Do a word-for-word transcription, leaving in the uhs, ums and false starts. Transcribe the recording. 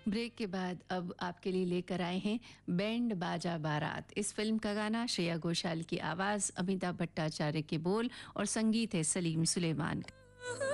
Break के बाद अब आपके लिए लेकर आए हैं बैंड बाजा बारात। इस फिल्म का गाना श्रेया घोषाल की आवाज़, अमिताभ भट्टाचार्य के बोल और संगीत है सलीम सुलेमान का।